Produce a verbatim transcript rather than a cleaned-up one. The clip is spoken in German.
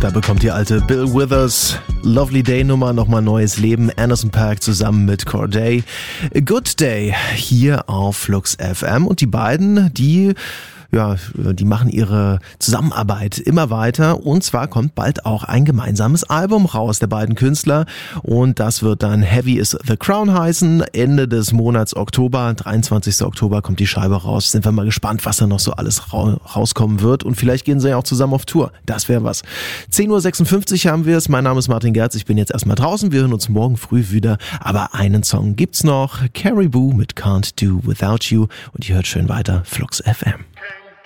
Da bekommt die alte Bill Withers Lovely Day Nummer nochmal neues Leben. Anderson .Paak zusammen mit Corday. A Good Day hier auf Flux F M. Und die beiden, die... Ja, die machen ihre Zusammenarbeit immer weiter und zwar kommt bald auch ein gemeinsames Album raus der beiden Künstler und das wird dann Heavy is the Crown heißen. Ende des Monats Oktober, dreiundzwanzigsten Oktober kommt die Scheibe raus. Sind wir mal gespannt, was da noch so alles ra- rauskommen wird und vielleicht gehen sie ja auch zusammen auf Tour. Das wäre was. zehn Uhr sechsundfünfzig haben wir es. Mein Name ist Martin Gerz. Ich bin jetzt erstmal draußen. Wir hören uns morgen früh wieder. Aber einen Song gibt's noch. Caribou mit Can't Do Without You und ihr hört schön weiter Flux F M.